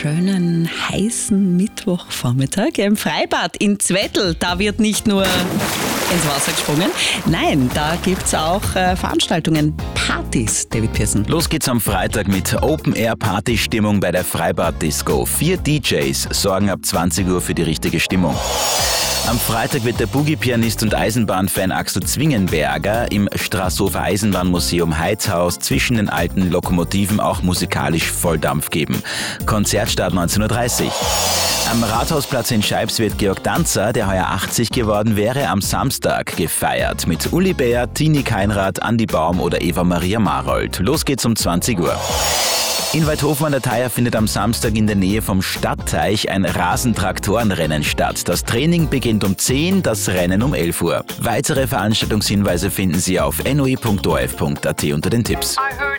schönen, heißen Mittwochvormittag im Freibad in Zwettl. Da wird nicht nur ins Wasser gesprungen, nein, da gibt es auch Veranstaltungen, Partys, David Pearson. Los geht's am Freitag mit Open-Air-Party-Stimmung bei der Freibad-Disco. 4 DJs sorgen ab 20 Uhr für die richtige Stimmung. Am Freitag wird der Boogie-Pianist und Eisenbahnfan Axel Zwingenberger im Straßhofer Eisenbahnmuseum Heizhaus zwischen den alten Lokomotiven auch musikalisch Volldampf geben. Konzertstart 19.30 Uhr. Am Rathausplatz in Scheibs wird Georg Danzer, der heuer 80 geworden wäre, am Samstag gefeiert. Mit Uli Bär, Tini Keinrad, Andi Baum oder Eva Maria Marold. Los geht's um 20 Uhr. In Weidhofen an der Thaya findet am Samstag in der Nähe vom Stadtteich ein Rasentraktorenrennen statt. Das Training beginnt um 10, das Rennen um 11 Uhr. Weitere Veranstaltungshinweise finden Sie auf noi.orf.at unter den Tipps.